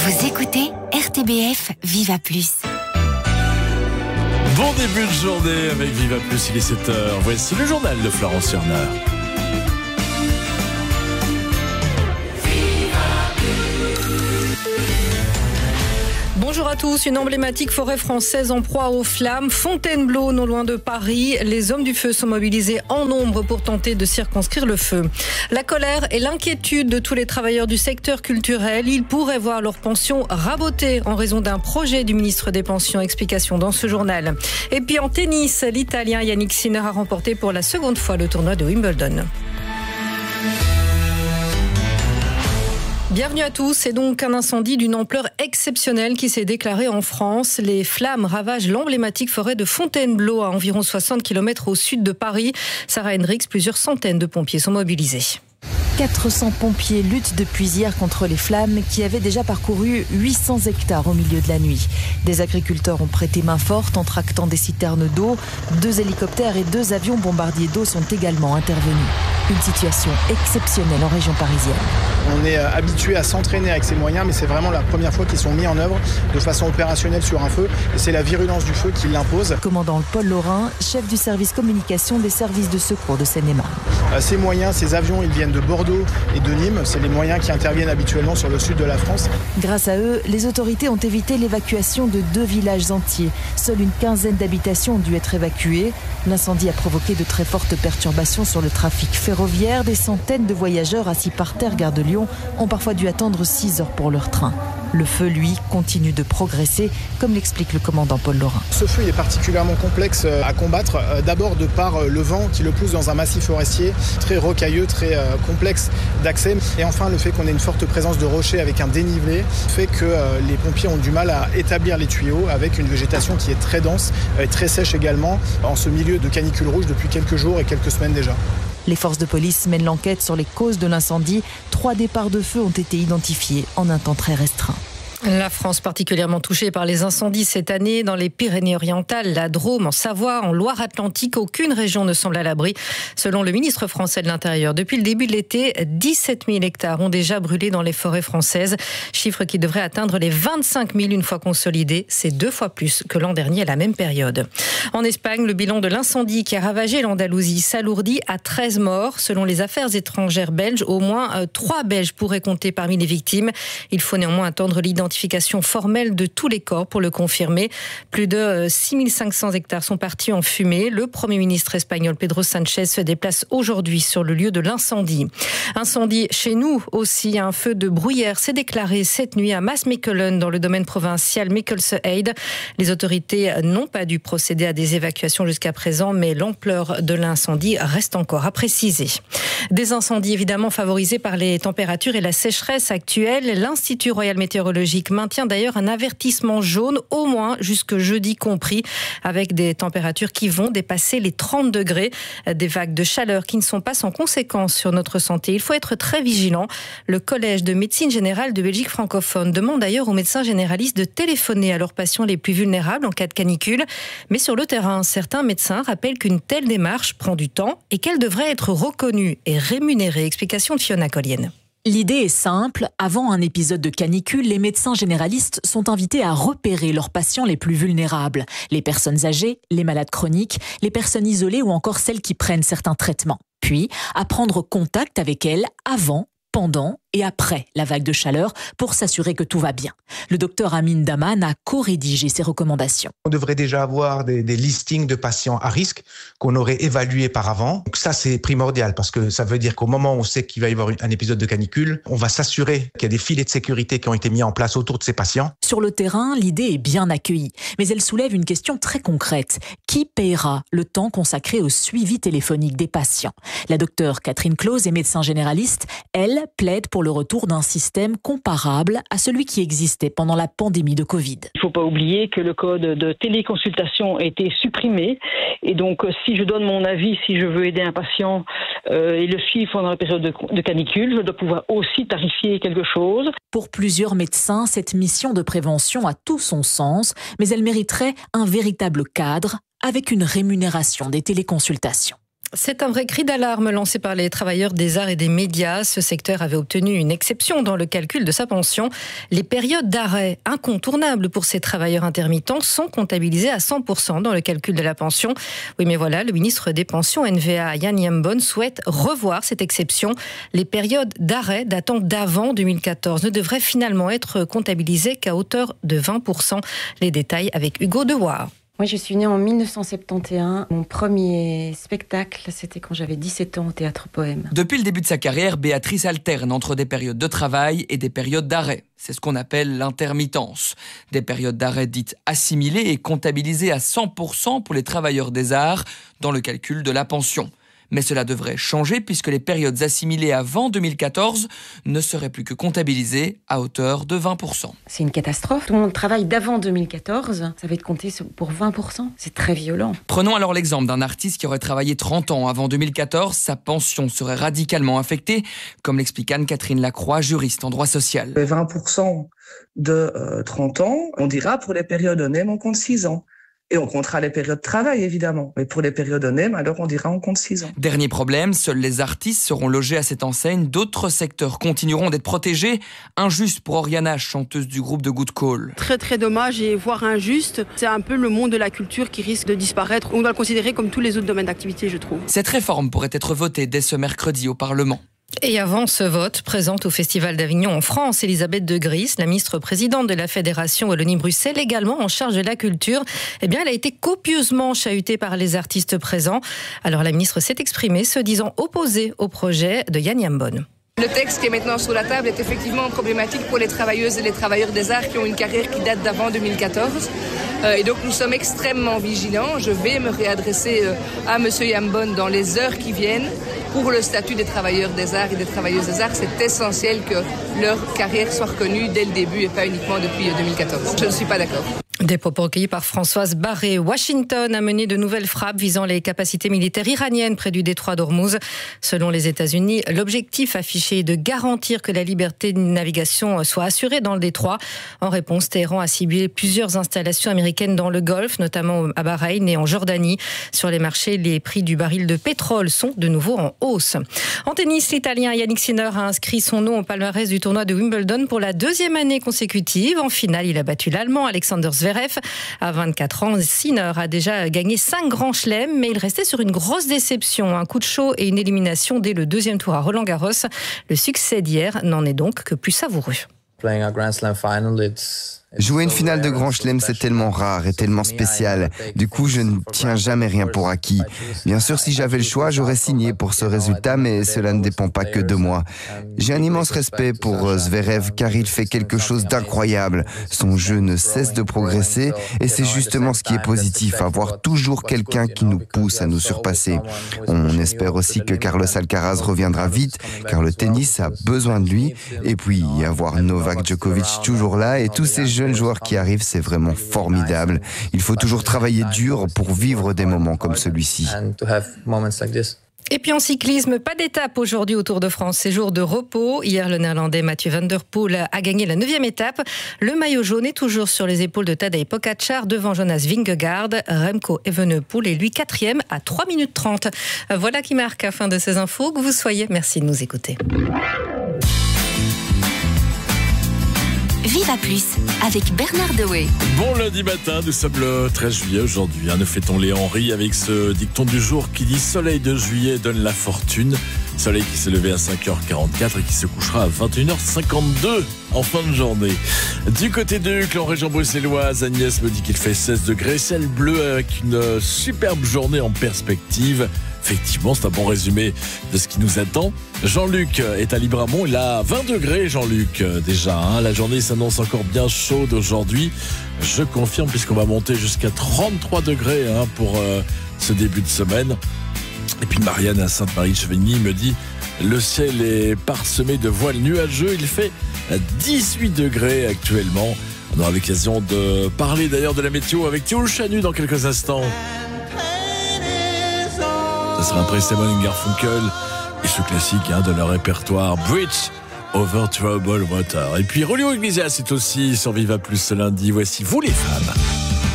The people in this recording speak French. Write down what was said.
Vous écoutez RTBF Viva Plus. Bon début de journée avec Viva Plus, il est 7h. Voici le journal de Florence Urner. Bonjour à tous. Une emblématique forêt française en proie aux flammes. Fontainebleau, non loin de Paris. Les hommes du feu sont mobilisés en nombre pour tenter de circonscrire le feu. La colère et l'inquiétude de tous les travailleurs du secteur culturel. Ils pourraient voir leur pension rabotée en raison d'un projet du ministre des Pensions. Explication dans ce journal. Et puis en tennis, l'Italien Yannick Sinner a remporté pour la seconde fois le tournoi de Wimbledon. Bienvenue à tous. C'est donc un incendie d'une ampleur exceptionnelle qui s'est déclaré en France. Les flammes ravagent l'emblématique forêt de Fontainebleau à environ 60 km au sud de Paris. Sarah Hendricks, plusieurs centaines de pompiers sont mobilisés. 400 pompiers luttent depuis hier contre les flammes qui avaient déjà parcouru 800 hectares au milieu de la nuit. Des agriculteurs ont prêté main forte en tractant des citernes d'eau. 2 hélicoptères et 2 avions bombardiers d'eau sont également intervenus. Une situation exceptionnelle en région parisienne. On est habitué à s'entraîner avec ces moyens, mais c'est vraiment la première fois qu'ils sont mis en œuvre de façon opérationnelle sur un feu. Et c'est la virulence du feu qui l'impose. Commandant Paul Laurin, chef du service communication des services de secours de Seine-et-Marne. Ces moyens, ces avions, ils viennent de Bordeaux et de Nîmes. C'est les moyens qui interviennent habituellement sur le sud de la France. Grâce à eux, les autorités ont évité l'évacuation de 2 villages entiers. Seule une quinzaine d'habitations ont dû être évacuées. L'incendie a provoqué de très fortes perturbations sur le trafic ferroviaire. Des centaines de voyageurs assis par terre gare de Lyon ont parfois dû attendre 6 heures pour leur train. Le feu, lui, continue de progresser, comme l'explique le commandant Paul Laurin. Ce feu il est particulièrement complexe à combattre, d'abord de par le vent qui le pousse dans un massif forestier très rocailleux, très complexe d'accès. Et enfin, le fait qu'on ait une forte présence de rochers avec un dénivelé fait que les pompiers ont du mal à établir les tuyaux avec une végétation qui est très dense et très sèche également en ce milieu de canicule rouge depuis quelques jours et quelques semaines déjà. Les forces de police mènent l'enquête sur les causes de l'incendie. 3 départs de feu ont été identifiés en un temps très restreint. La France particulièrement touchée par les incendies cette année dans les Pyrénées-Orientales, la Drôme, en Savoie, en Loire-Atlantique. Aucune région ne semble à l'abri. Selon le ministre français de l'Intérieur, depuis le début de l'été, 17 000 hectares ont déjà brûlé dans les forêts françaises. Chiffre qui devrait atteindre les 25 000 une fois consolidé. C'est 2 fois plus que l'an dernier à la même période. En Espagne, le bilan de l'incendie qui a ravagé l'Andalousie s'alourdit à 13 morts. Selon les affaires étrangères belges, au moins 3 Belges pourraient compter parmi les victimes. Il faut néanmoins attendre l'identification formelle de tous les corps pour le confirmer. Plus de 6500 hectares sont partis en fumée. Le Premier ministre espagnol Pedro Sánchez se déplace aujourd'hui sur le lieu de l'incendie. Incendie chez nous aussi. Un feu de bruyère s'est déclaré cette nuit à Maasmechelen dans le domaine provincial Mechelse-Heide. Les autorités n'ont pas dû procéder à des évacuations jusqu'à présent, mais l'ampleur de l'incendie reste encore à préciser. Des incendies évidemment favorisés par les températures et la sécheresse actuelle. L'Institut Royal Météorologique maintient d'ailleurs un avertissement jaune, au moins jusque jeudi compris, avec des températures qui vont dépasser les 30 degrés. Des vagues de chaleur qui ne sont pas sans conséquences sur notre santé. Il faut être très vigilant. Le Collège de médecine générale de Belgique francophone demande d'ailleurs aux médecins généralistes de téléphoner à leurs patients les plus vulnérables en cas de canicule. Mais sur le terrain, certains médecins rappellent qu'une telle démarche prend du temps et qu'elle devrait être reconnue et rémunérée. Explication de Fiona Collienne. L'idée est simple. Avant un épisode de canicule, les médecins généralistes sont invités à repérer leurs patients les plus vulnérables. Les personnes âgées, les malades chroniques, les personnes isolées ou encore celles qui prennent certains traitements. Puis, à prendre contact avec elles avant, pendant et après la vague de chaleur pour s'assurer que tout va bien. Le docteur Amin Daman a co-rédigé ces recommandations. On devrait déjà avoir des listings de patients à risque qu'on aurait évalués par avant. Donc ça, c'est primordial parce que ça veut dire qu'au moment où on sait qu'il va y avoir un épisode de canicule, on va s'assurer qu'il y a des filets de sécurité qui ont été mis en place autour de ces patients. Sur le terrain, l'idée est bien accueillie, mais elle soulève une question très concrète. Qui paiera le temps consacré au suivi téléphonique des patients ? La docteure Catherine Claus est médecin généraliste. Elle plaide pour le retour d'un système comparable à celui qui existait pendant la pandémie de Covid. Il ne faut pas oublier que le code de téléconsultation a été supprimé et donc si je donne mon avis, si je veux aider un patient et le suivre pendant la période de canicule, je dois pouvoir aussi tarifier quelque chose. Pour plusieurs médecins, cette mission de prévention a tout son sens, mais elle mériterait un véritable cadre avec une rémunération des téléconsultations. C'est un vrai cri d'alarme lancé par les travailleurs des arts et des médias. Ce secteur avait obtenu une exception dans le calcul de sa pension. Les périodes d'arrêt incontournables pour ces travailleurs intermittents sont comptabilisées à 100% dans le calcul de la pension. Oui, mais voilà, le ministre des Pensions NVA, Jan Jambon, souhaite revoir cette exception. Les périodes d'arrêt datant d'avant 2014 ne devraient finalement être comptabilisées qu'à hauteur de 20%. Les détails avec Hugo Dewar. Moi, je suis née en 1971. Mon premier spectacle, c'était quand j'avais 17 ans au Théâtre Poème. Depuis le début de sa carrière, Béatrice alterne entre des périodes de travail et des périodes d'arrêt. C'est ce qu'on appelle l'intermittence. Des périodes d'arrêt dites assimilées et comptabilisées à 100% pour les travailleurs des arts dans le calcul de la pension. Mais cela devrait changer puisque les périodes assimilées avant 2014 ne seraient plus que comptabilisées à hauteur de 20%. C'est une catastrophe. Tout le monde travaille d'avant 2014. Ça va être compté pour 20%. C'est très violent. Prenons alors l'exemple d'un artiste qui aurait travaillé 30 ans avant 2014. Sa pension serait radicalement affectée, comme l'explique Anne-Catherine Lacroix, juriste en droit social. 20% de 30 ans, on dira pour les périodes ONEM, on compte 6 ans. Et on comptera les périodes de travail, évidemment. Mais pour les périodes ONEM, alors on dira on compte 6 ans. Dernier problème, seuls les artistes seront logés à cette enseigne. D'autres secteurs continueront d'être protégés. Injuste pour Oriana, chanteuse du groupe de Good Call. Très très dommage et voire injuste. C'est un peu le monde de la culture qui risque de disparaître. On doit le considérer comme tous les autres domaines d'activité, je trouve. Cette réforme pourrait être votée dès ce mercredi au Parlement. Et avant ce vote, présente au Festival d'Avignon en France, Elisabeth de Gries, la ministre-présidente de la Fédération Wallonie-Bruxelles, également en charge de la culture, eh bien, elle a été copieusement chahutée par les artistes présents. Alors la ministre s'est exprimée, se disant opposée au projet de Jan Jambon. Le texte qui est maintenant sur la table est effectivement problématique pour les travailleuses et les travailleurs des arts qui ont une carrière qui date d'avant 2014. Et donc nous sommes extrêmement vigilants. Je vais me réadresser à M. Jambon dans les heures qui viennent. Pour le statut des travailleurs des arts et des travailleuses des arts, c'est essentiel que leur carrière soit reconnue dès le début et pas uniquement depuis 2014. Je ne suis pas d'accord. Des propos recueillis par Françoise Barré. Washington a mené de nouvelles frappes visant les capacités militaires iraniennes près du détroit d'Ormuz. Selon les États-Unis, l'objectif affiché est de garantir que la liberté de navigation soit assurée dans le détroit. En réponse, Téhéran a ciblé plusieurs installations américaines dans le Golfe, notamment à Bahreïn et en Jordanie. Sur les marchés, les prix du baril de pétrole sont de nouveau en hausse. En tennis, l'Italien Yannick Sinner a inscrit son nom au palmarès du tournoi de Wimbledon pour la 2e année consécutive. En finale, il a battu l'Allemand Alexander Zverev. À 24 ans, Sinner a déjà gagné 5 grands chelems, mais il restait sur une grosse déception. Un coup de chaud et une élimination dès le 2e tour à Roland-Garros. Le succès d'hier n'en est donc que plus savoureux. Jouer une finale de Grand Chelem, c'est tellement rare et tellement spécial. Du coup, je ne tiens jamais rien pour acquis. Bien sûr, si j'avais le choix, j'aurais signé pour ce résultat, mais cela ne dépend pas que de moi. J'ai un immense respect pour Zverev, car il fait quelque chose d'incroyable. Son jeu ne cesse de progresser, et c'est justement ce qui est positif, avoir toujours quelqu'un qui nous pousse à nous surpasser. On espère aussi que Carlos Alcaraz reviendra vite, car le tennis a besoin de lui, et puis avoir Novak Djokovic toujours là, et tous ces jeunes joueurs qui arrivent, c'est vraiment formidable. Il faut toujours travailler dur pour vivre des moments comme celui-ci. Et puis en cyclisme, pas d'étape aujourd'hui au Tour de France, c'est jour de repos. Hier, le Néerlandais Mathieu Van Der Poel a gagné la 9e étape. Le maillot jaune est toujours sur les épaules de Tadej Pogačar devant Jonas Vingegaard. Remco Evenepoel est lui 4e à 3 minutes 30. Voilà qui marque la fin de ces infos. Que vous soyez, merci de nous écouter. Viva Plus avec Bernard Dewey. Bon lundi matin, nous sommes le 13 juillet aujourd'hui. Nous fêtons les Henri avec ce dicton du jour qui dit « Soleil de juillet donne la fortune ». Soleil qui s'est levé à 5h44 et qui se couchera à 21h52 en fin de journée. Du côté de Uccle, en région bruxelloise, Agnès me dit qu'il fait 16 degrés, ciel bleu avec une superbe journée en perspective. Effectivement, c'est un bon résumé de ce qui nous attend. Jean-Luc est à Libramont, il a 20 degrés, Jean-Luc, déjà. La journée s'annonce encore bien chaude aujourd'hui. Je confirme, puisqu'on va monter jusqu'à 33 degrés pour ce début de semaine. Et puis Marianne à Sainte-Marie-de-Chevigny me dit le ciel est parsemé de voiles nuageux. Il fait 18 degrés actuellement. On aura l'occasion de parler d'ailleurs de la météo avec Théo Chanu dans quelques instants. Ça sera après Simon & Garfunkel et ce classique de leur répertoire Bridge Over Troubled Water. Et puis Rolio Iglesias est aussi sur Viva Plus ce lundi. Voici Vous les femmes.